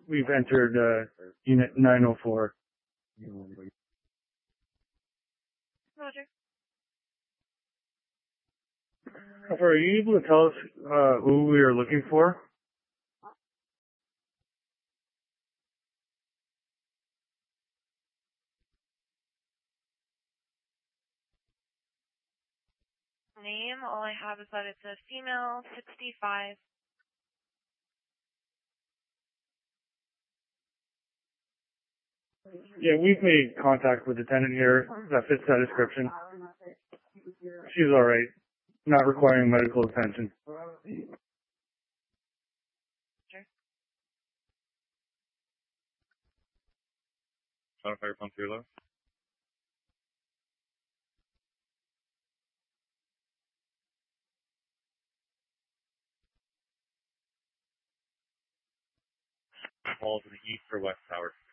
we've entered Unit 904. Roger. Are you able to tell us who we are looking for? Name, all I have is that it's a female, 65. Yeah, we've made contact with the tenant here that fits that description. She's alright, not requiring medical attention. Sure. Fire pump your low. Falls in the east or west tower.